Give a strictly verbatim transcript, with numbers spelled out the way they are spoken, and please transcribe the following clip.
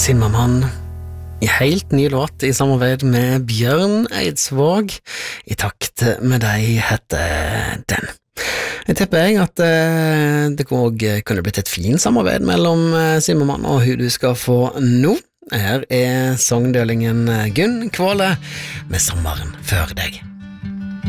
Zimmermann i helt ny låt i samarbeid med Bjørn Eidsvåg. I takt med deg heter den. Jeg tipper jeg at eh, det også kunne blitt et fint samarbeid mellom eh, Zimmermann og hun du skal få nå. Her er sangdelingen Gunn Kvåle med Sommeren før deg.